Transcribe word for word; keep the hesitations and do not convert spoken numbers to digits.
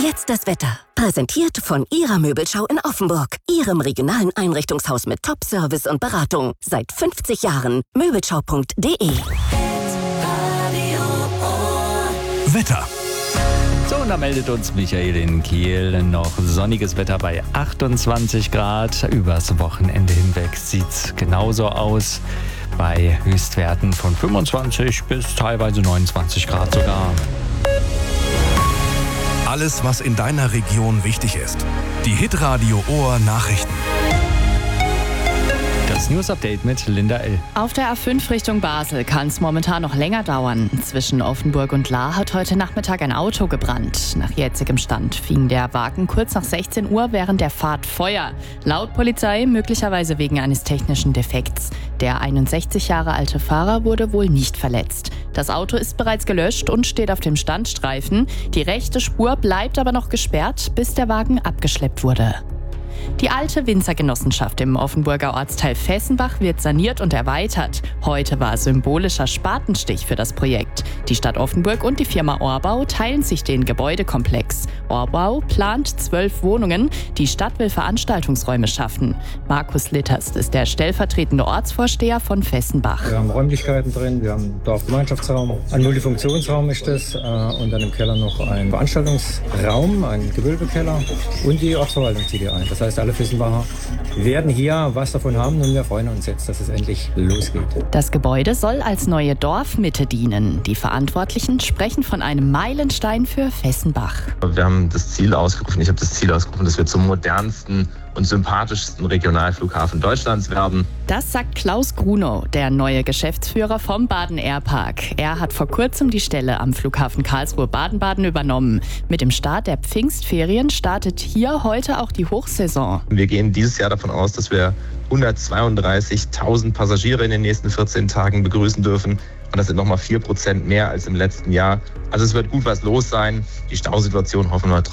Jetzt das Wetter. Präsentiert von Ihrer Möbelschau in Offenburg. Ihrem regionalen Einrichtungshaus mit Top-Service und Beratung. Seit fünfzig Jahren. Möbelschau punkt de. Wetter. So, und da meldet uns Michael in Kiel noch sonniges Wetter bei achtundzwanzig Grad. Übers Wochenende hinweg sieht's genauso aus. Bei Höchstwerten von fünfundzwanzig bis teilweise neunundzwanzig Grad sogar. Alles, was in deiner Region wichtig ist. Die Hitradio Ohr Nachrichten. Das News-Update mit Linda L. Auf der A fünf Richtung Basel kann es momentan noch länger dauern. Zwischen Offenburg und Lahr hat heute Nachmittag ein Auto gebrannt. Nach jetzigem Stand fing der Wagen kurz nach sechzehn Uhr während der Fahrt Feuer. Laut Polizei möglicherweise wegen eines technischen Defekts. Der einundsechzig Jahre alte Fahrer wurde wohl nicht verletzt. Das Auto ist bereits gelöscht und steht auf dem Standstreifen. Die rechte Spur bleibt aber noch gesperrt, bis der Wagen abgeschleppt wurde. Die alte Winzergenossenschaft im Offenburger Ortsteil Fessenbach wird saniert und erweitert. Heute war symbolischer Spatenstich für das Projekt. Die Stadt Offenburg und die Firma Orbau teilen sich den Gebäudekomplex. Orbau plant zwölf Wohnungen. Die Stadt will Veranstaltungsräume schaffen. Markus Litterst ist der stellvertretende Ortsvorsteher von Fessenbach. Wir haben Räumlichkeiten drin, wir haben einen Dorfgemeinschaftsraum, ein Multifunktionsraum ist das, und dann im Keller noch ein Veranstaltungsraum, ein Gewölbekeller und die Ortsverwaltung zieht hier ein. Das heißt, alle Fessenbacher werden hier was davon haben und wir freuen uns jetzt, dass es endlich losgeht. Das Gebäude soll als neue Dorfmitte dienen. Die Verantwortlichen sprechen von einem Meilenstein für Fessenbach. Wir haben das Ziel ausgerufen, ich habe das Ziel ausgerufen, dass wir zum modernsten und sympathischsten Regionalflughafen Deutschlands werden. Das sagt Klaus Grunow, der neue Geschäftsführer vom Baden Airpark. Er hat vor kurzem die Stelle am Flughafen Karlsruhe-Baden-Baden übernommen. Mit dem Start der Pfingstferien startet hier heute auch die Hochsaison. Wir gehen dieses Jahr davon aus, dass wir hundertzweiunddreißigtausend Passagiere in den nächsten vierzehn Tagen begrüßen dürfen. Und das sind nochmal vier Prozent mehr als im letzten Jahr. Also es wird gut was los sein. Die Stausituation hoffen wir